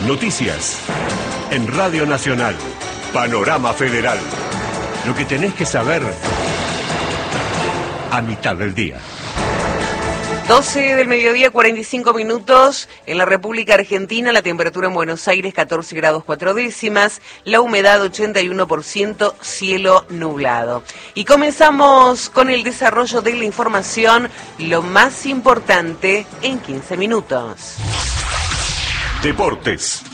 Noticias en Radio Nacional. Panorama Federal. Lo que tenés que saber a mitad del día. 12 del mediodía, 45 minutos. En la República Argentina, la temperatura en Buenos Aires 14 grados 4 décimas, la humedad 81%, cielo nublado. Y comenzamos con el desarrollo de la información, lo más importante en 15 minutos. Deportes.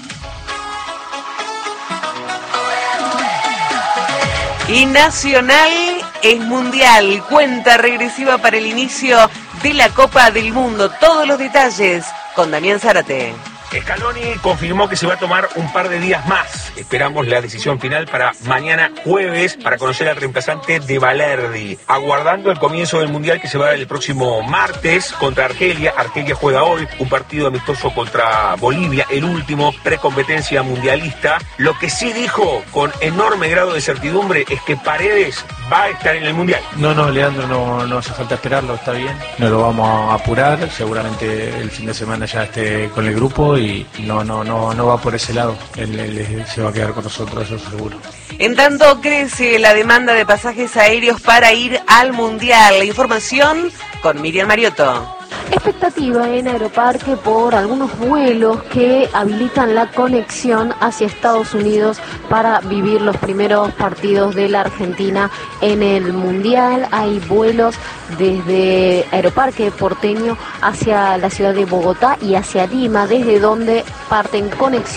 Y Nacional es mundial, cuenta regresiva para el inicio de la Copa del Mundo. Todos los detalles con Damián Zárate. Scaloni confirmó que se va a tomar un par de días más. Esperamos la decisión final para mañana jueves para conocer al reemplazante de Balerdi. Aguardando el comienzo del Mundial que se va a dar el próximo martes contra Argelia. Argelia juega hoy un partido amistoso contra Bolivia, el último precompetencia mundialista. Lo que sí dijo con enorme grado de certidumbre es que Paredes va a estar en el Mundial. No, Leandro, no hace falta esperarlo, está bien. No lo vamos a apurar, seguramente el fin de semana ya esté con el grupo y no va por ese lado. Él se va a quedar con nosotros, eso seguro. En tanto crece la demanda de pasajes aéreos para ir al Mundial. La información con Miriam Mariotto. Expectativa en Aeroparque por algunos vuelos que habilitan la conexión hacia Estados Unidos para vivir los primeros partidos de la Argentina en el Mundial. Hay vuelos desde Aeroparque porteño hacia la ciudad de Bogotá y hacia Lima, desde donde parten conexiones